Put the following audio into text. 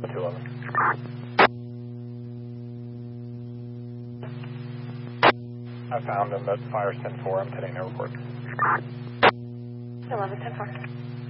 211. I found him at Fire 10-4. I'm heading to report. 11-10-4.